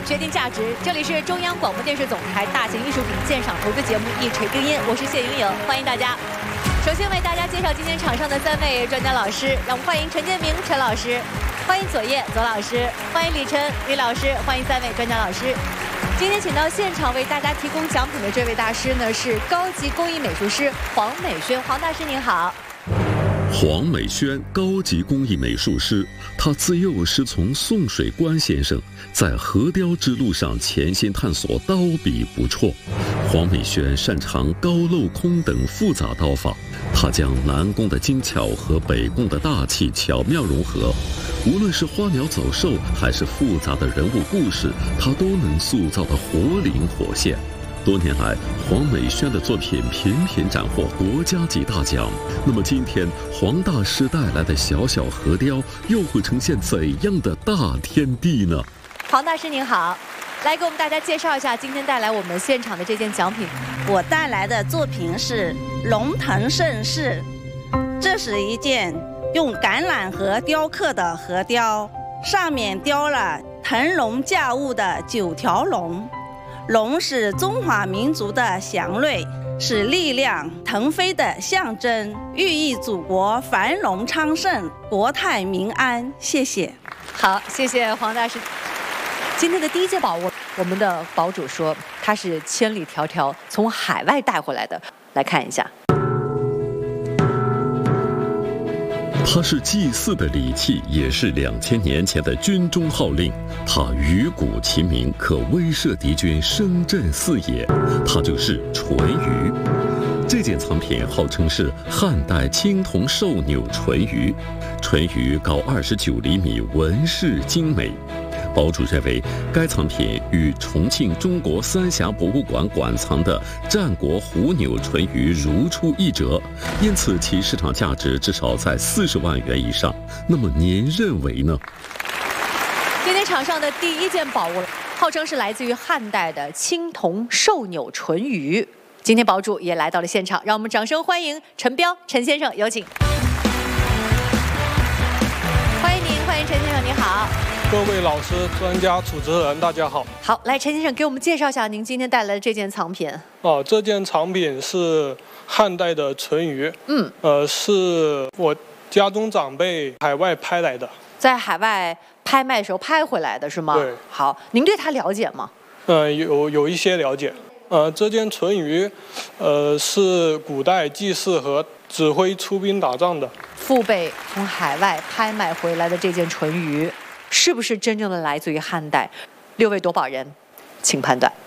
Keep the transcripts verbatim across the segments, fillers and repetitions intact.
决定价值。这里是中央广播电视总台大型艺术品鉴赏投资节目《一锤定音》，我是谢莹莹，欢迎大家。首先为大家介绍今天场上的三位专家老师，让我们欢迎陈建明陈老师，欢迎左烨左老师，欢迎李晨李老师，欢迎三位专家老师。今天请到现场为大家提供奖品的这位大师呢，是高级工艺美术师黄美轩，黄大师您好。 黄美轩，高级工艺美术师，他自幼师从宋水官先生，在核雕之路上潜心探索，刀笔不辍。黄美轩擅长高镂空等复杂刀法，他将南宫的精巧和北宫的大气巧妙融合，无论是花鸟走兽，还是复杂的人物故事，他都能塑造得活灵活现。多年来，黄美轩的作品频频斩获国家级大奖。那么今天，黄大师带来的小小核雕又会呈现怎样的大天地呢？ 黄大师您好，来给我们大家介绍一下今天带来我们现场的这件奖品。 我带来的作品是龙腾盛世，这是一件用橄榄核雕刻的核雕，上面雕了腾龙驾雾的九条龙。龙是中华民族的祥瑞，是力量腾飞的象征，寓意祖国繁荣昌盛，国泰民安。谢谢。 好，谢谢黄大师。今天的第一件宝物，我们的宝主说它是千里迢迢从海外带回来的，来看一下。 它是祭祀的礼器，也是两千年前的军中号令。它鱼骨齐鸣，可威慑敌军，声震四野。它就是纯鱼。这件藏品号称是汉代青铜兽钮纯鱼，纯鱼高二十九厘米，纹饰精美。宝主认为，该藏品与重庆中国三峡博物馆馆藏的战国虎钮纯鱼如出一辙，因此其市场价值至少在四十万元以上。那么您认为呢？ 今天场上的第一件宝物，号称是来自于汉代的青铜兽钮纯鱼。今天宝主也来到了现场，让我们掌声欢迎陈彪陈先生，有请。欢迎您，欢迎陈先生，您好。 各位老师、专家、主持人，大家好。 好，来，陈先生给我们介绍一下您今天带来的这件藏品。 哦，这件藏品是汉代的纯鱼，嗯，呃，是我家中长辈海外拍来的， 在海外拍卖时候拍回来的是吗？ 对。 好，您对它了解吗？ 呃，有有一些了解。呃，这件纯鱼，呃，是古代祭祀和指挥出兵打仗的。 父辈从海外拍卖回来的这件纯鱼，是不是真正的来自于汉代？六位夺宝人，请判断。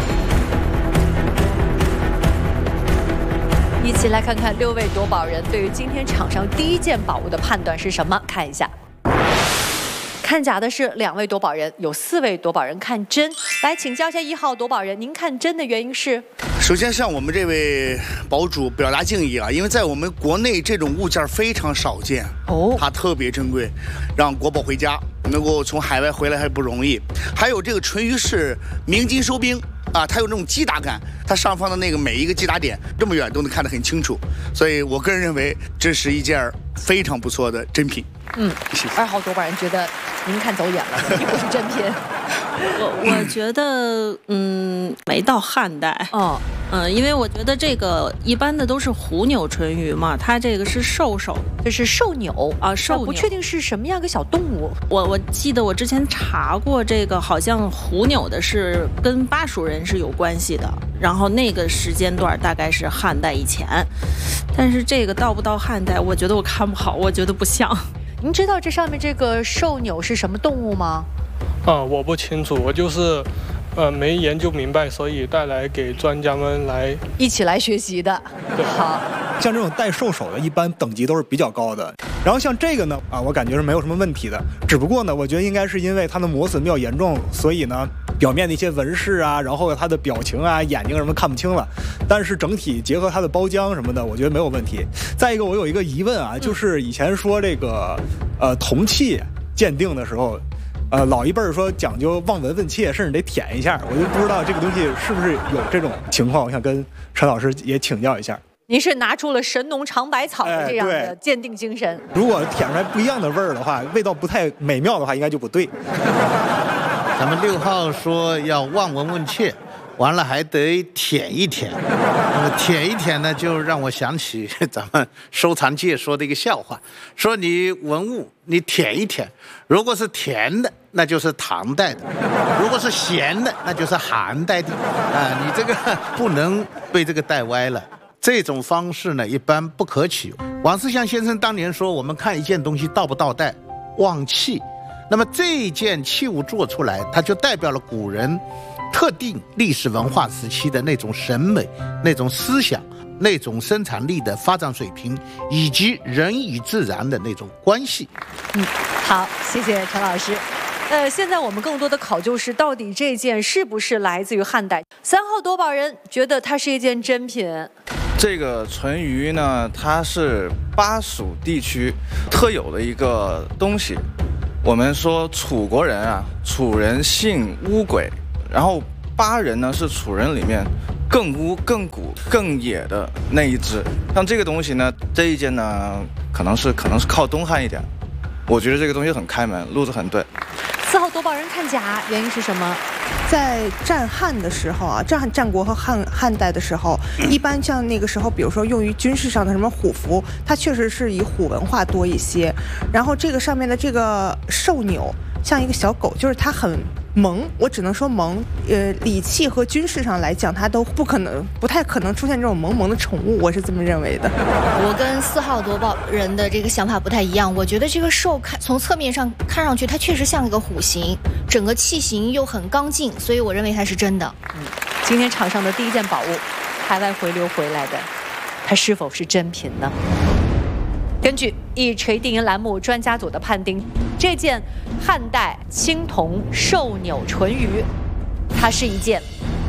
一起来看看六位夺宝人对于今天场上第一件宝物的判断是什么？看一下。看假的是两位夺宝人，有四位夺宝人看真。来请教一下一号夺宝人，您看真的原因是？ 首先向我们这位宝主表达敬意啊，因为在我们国内这种物件非常少见哦，它特别珍贵，让国宝回家能够从海外回来还不容易。还有这个纯鱼是鸣金收兵啊，它有那种击打感，它上方的那个每一个击打点这么远都能看得很清楚，所以我个人认为这是一件非常不错的珍品。 嗯，二号夺宝人觉得您看走眼了，这不是真品。 我我觉得嗯没到汉代哦，嗯，因为我觉得这个一般的都是虎钮纯鱼嘛，它这个是兽首， 这是兽钮啊，兽钮不确定是什么样个小动物。 我我记得我之前查过，这个好像虎钮的是跟巴蜀人是有关系的，然后那个时间段大概是汉代以前，但是这个到不到汉代，我觉得我看不好，我觉得不像。 您知道这上面这个兽钮是什么动物吗？ 啊，我不清楚，我就是，呃，没研究明白，所以带来给专家们来一起来学习的。 对， 好， 像这种带兽首的，一般等级都是比较高的。然后像这个呢，啊，我感觉是没有什么问题的。只不过呢，我觉得应该是因为它的磨损比较严重，所以呢，表面的一些纹饰啊，然后它的表情啊、眼睛什么看不清了。但是整体结合它的包浆什么的，我觉得没有问题。再一个，我有一个疑问啊，就是以前说这个，呃，铜器鉴定的时候。呃，老一辈儿说讲究望闻问切，甚至得舔一下，我就不知道这个东西是不是有这种情况，我想跟陈老师也请教一下。 您是拿出了神农尝百草的这样的鉴定精神。 如果舔出来不一样的味儿的话，味道不太美妙的话，应该就不对。 咱们六号说要望闻问切，完了还得舔一舔。那么舔一舔呢，就让我想起咱们收藏界说的一个笑话，说你文物你舔一舔，如果是甜的，那就是唐代的；如果是咸的，那就是汉代的。啊，你这个不能被这个带歪了。这种方式呢，一般不可取。王思祥先生当年说，我们看一件东西到不到代，望器。那么这件器物做出来，它就代表了古人特定历史文化时期的那种审美、那种思想、那种生产力的发展水平，以及人与自然的那种关系。 嗯，好，谢谢陈老师。呃，现在我们更多的考究是，到底这件是不是来自于汉代？三号夺宝人觉得它是一件真品。 这个淳于呢，它是巴蜀地区特有的一个东西。我们说楚国人啊，楚人姓巫鬼，然后巴人呢是楚人里面更巫、更古、更野的那一支。像这个东西呢，这一件呢，可能是可能是靠东汉一点。我觉得这个东西很开门，路子很对。 四号夺宝人看甲，原因是什么？ 在战汉的时候啊，战战国和汉汉代的时候，一般像那个时候，比如说用于军事上的什么虎符，它确实是以虎文化多一些。然后这个上面的这个兽钮，像一个小狗，就是它很萌，我只能说萌。呃，礼器和军事上来讲，它都不可能、不太可能出现这种萌萌的宠物，我是这么认为的。 我跟四号夺宝人的这个想法不太一样，我觉得这个兽看从侧面上看上去，它确实像一个虎形，整个器型又很刚劲，所以我认为它是真的。 嗯，今天场上的第一件宝物，海外回流回来的，它是否是真品呢？根据一锤定音栏目专家组的判定，这件汉代青铜兽钮淳于，它是一件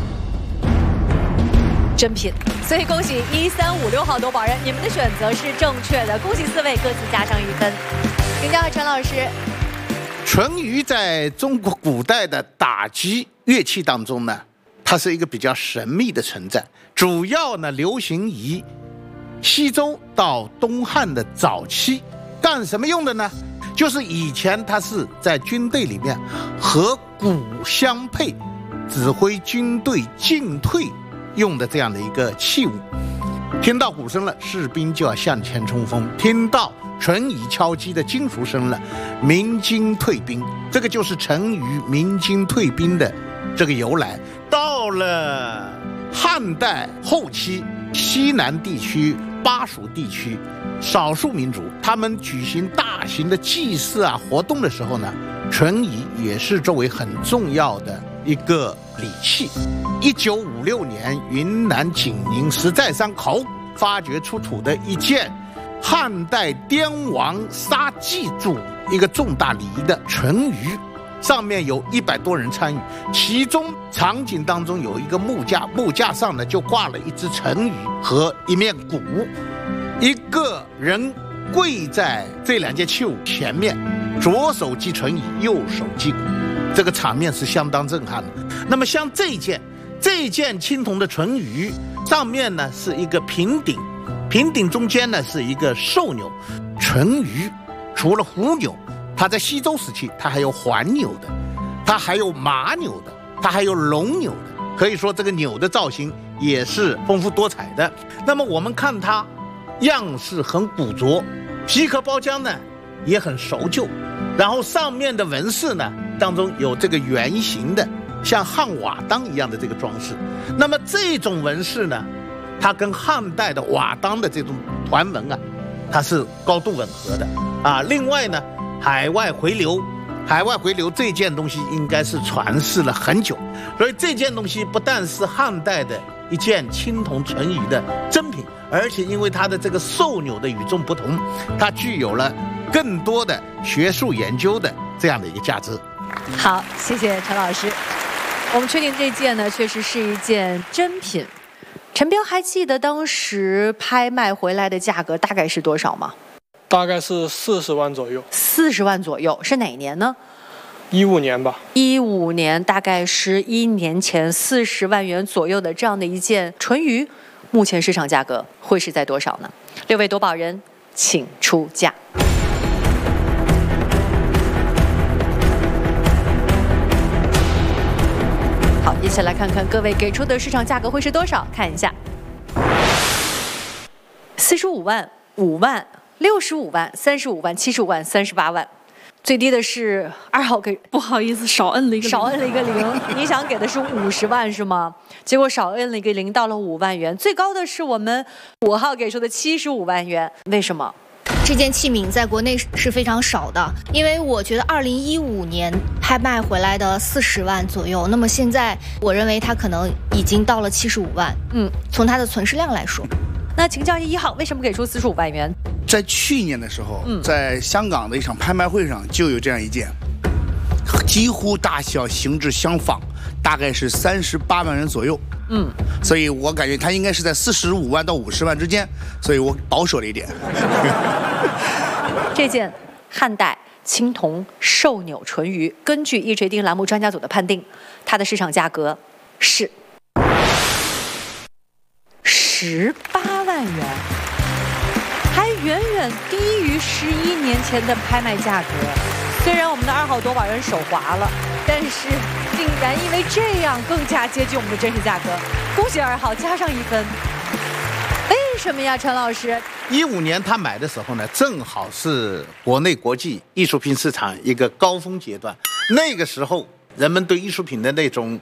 真品。所以恭喜一三五六号夺宝人，你们的选择是正确的，恭喜四位各自加上一分。请教陈老师， 淳于在中国古代的打击乐器当中呢，它是一个比较神秘的存在，主要呢流行于西周到东汉的早期。干什么用的呢？就是以前它是在军队里面和鼓相配，指挥军队进退用的这样的一个器物。听到鼓声了，士兵就要向前冲锋；听到淳于敲击的金属声了，鸣金退兵。这个就是淳于鸣金退兵的这个由来。到了汉代后期，西南地区、巴蜀地区少数民族，他们举行大型的祭祀啊活动的时候呢，淳于也是作为很重要的一个礼器。一九五六年，云南景宁石寨山考古发掘出土的一件汉代滇王杀祭祖一个重大礼仪的淳于，上面有一百多人参与，其中场景当中有一个木架，木架上呢就挂了一只淳于和一面鼓，一个人跪在这两件器物前面，左手击淳于，右手击鼓，这个场面是相当震撼的。那么像这件这件青铜的淳于，上面呢是一个平顶，平顶中间呢是一个兽钮。淳于除了虎钮，它在西周时期它还有环钮的，它还有马钮的，它还有龙钮的，可以说这个钮的造型也是丰富多彩的。那么我们看它样式很古拙，皮壳包浆呢也很守旧，然后上面的纹饰呢当中有这个圆形的像汉瓦当一样的这个装饰。那么这种纹饰呢，它跟汉代的瓦当的这种团纹啊，它是高度吻合的啊。另外呢，海外回流，海外回流这件东西应该是传世了很久，所以这件东西不但是汉代的一件青铜淳于的真品，而且因为它的这个兽钮的与众不同，它具有了更多的学术研究的这样的一个价值。 好，谢谢陈老师。我们确定这件呢，确实是一件真品。陈彪还记得当时拍卖回来的价格大概是多少吗？ 大概是四十万左右。 四十万左右，是哪年呢？ 一五年吧。 一五年，大概十一年前，四十万元左右的这样的一件淳于，目前市场价格会是在多少呢？六位夺宝人，请出价。 起来看看各位给出的市场价格会是多少，看一下。四十五万、五万、六十五万、三十五万、七十五万、三十八万。最低的是二号给， 不好意思，少摁了一个零少摁了一个零。你想给的是五十万是吗？结果少摁了一个零，到了五万元。最高的是我们五号给出的七十五万元，为什么？ 这件器皿在国内是非常少的，因为我觉得二零一五年拍卖回来的四十万左右，那么现在我认为它可能已经到了七十五万。嗯，从它的存世量来说。 那请教一号，为什么给出四十五万元？ 在去年的时候，嗯、在香港的一场拍卖会上就有这样一件，几乎大小形制相仿，大概是三十八万元左右。嗯，所以我感觉它应该是在四十五万到五十万之间，所以我保守了一点。 这件汉代青铜兽钮纯鱼，根据易锤定栏目专家组的判定，它的市场价格是十八万元，还远远低于十一年前的拍卖价格。虽然我们的二号夺宝人手滑了，但是竟然因为这样更加接近我们的真实价格。恭喜二号加上一分。为什么呀，陈老师？ 一五年他买的时候呢，正好是国内国际艺术品市场一个高峰阶段。那个时候，人们对艺术品的那种